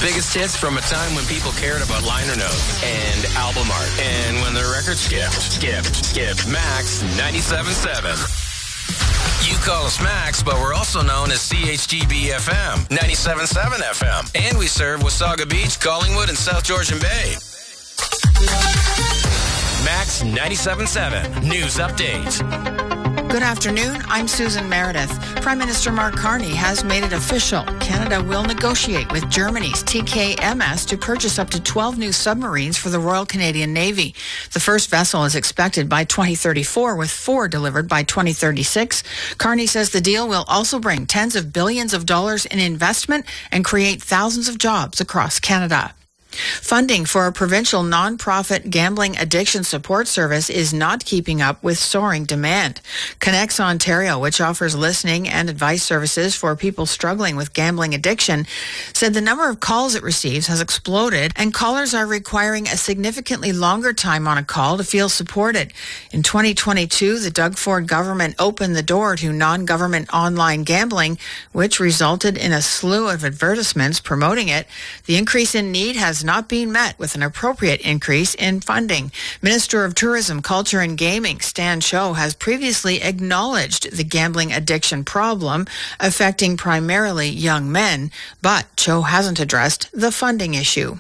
biggest hits from a time when people cared about liner notes and album art. And when the record skipped. Max 97.7. You call us Max, but we're also known as CHGB FM, 97.7 FM. And we serve Wasaga Beach, Collingwood, and South Georgian Bay. Max 97.7 News Update. Good afternoon. I'm Susan Meredith. Prime Minister Mark Carney has made it official. Canada will negotiate with Germany's TKMS to purchase up to 12 new submarines for the Royal Canadian Navy. The first vessel is expected by 2034, with 4 delivered by 2036. Carney says the deal will also bring tens of billions of dollars in investment and create thousands of jobs across Canada. Funding for a provincial non-profit gambling addiction support service is not keeping up with soaring demand. Connects Ontario, which offers listening and advice services for people struggling with gambling addiction, said the number of calls it receives has exploded and callers are requiring a significantly longer time on a call to feel supported. In 2022, the Doug Ford government opened the door to non-government online gambling, which resulted in a slew of advertisements promoting it. The increase in need has not being met with an appropriate increase in funding. Minister of Tourism, Culture and Gaming, Stan Cho, has previously acknowledged the gambling addiction problem affecting primarily young men, but Cho hasn't addressed the funding issue.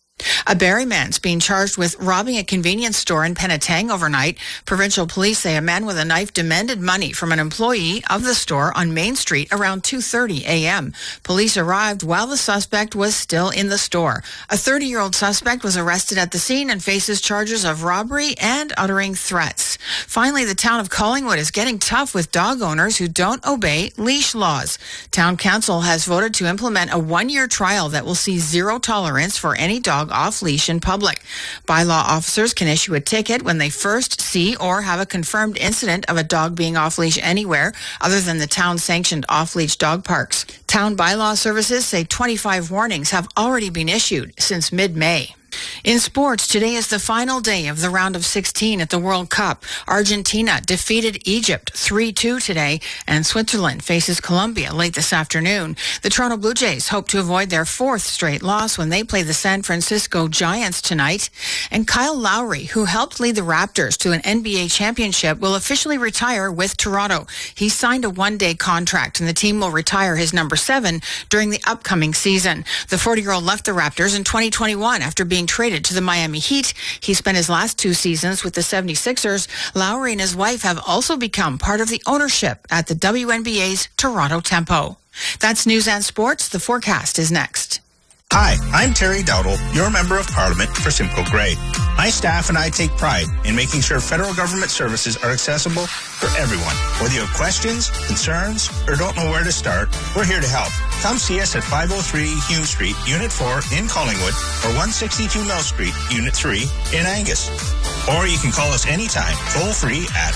A Barrie man's being charged with robbing a convenience store in Penetang overnight. Provincial police say a man with a knife demanded money from an employee of the store on Main Street around 2:30 a.m. Police arrived while the suspect was still in the store. A 30-year-old suspect was arrested at the scene and faces charges of robbery and uttering threats. Finally, the town of Collingwood is getting tough with dog owners who don't obey leash laws. Town Council has voted to implement a 1-year trial that will see zero tolerance for any dog off-leash in public. Bylaw officers can issue a ticket when they first see or have a confirmed incident of a dog being off-leash anywhere other than the town-sanctioned off-leash dog parks. Town bylaw services say 25 warnings have already been issued since mid-May. In sports, today is the final day of the round of 16 at the World Cup. Argentina defeated Egypt 3-2 today, and Switzerland faces Colombia late this afternoon. The Toronto Blue Jays hope to avoid their 4th straight loss when they play the San Francisco Giants tonight. And Kyle Lowry, who helped lead the Raptors to an NBA championship, will officially retire with Toronto. He signed a 1-day contract, and the team will retire his number 7 during the upcoming season. The 40-year-old left the Raptors in 2021 after being traded to the Miami Heat. He spent his last 2 seasons with the 76ers. Lowry and his wife have also become part of the ownership at the WNBA's Toronto Tempo. That's News and Sports. The forecast is next. Hi, I'm Terry Dowdle, your Member of Parliament for Simcoe Grey. My staff and I take pride in making sure federal government services are accessible for everyone. Whether you have questions, concerns, or don't know where to start, we're here to help. Come see us at 503 Hume Street, Unit 4 in Collingwood, or 162 Mill Street, Unit 3 in Angus. Or you can call us anytime, toll-free at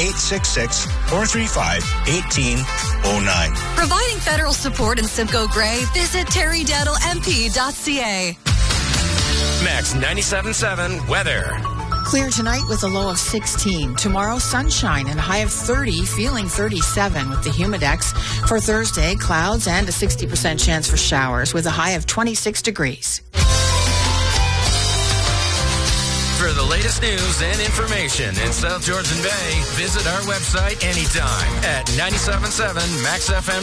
1-866-435-1809. Providing federal support in Simcoe Grey, visit terrydowdlemp.ca. Max 97.7 weather. Clear tonight with a low of 16. Tomorrow, sunshine and a high of 30, feeling 37 with the Humidex. For Thursday, clouds and a 60% chance for showers with a high of 26 degrees. For the latest news and information in South Georgian Bay, visit our website anytime at 97.7maxfm.ca.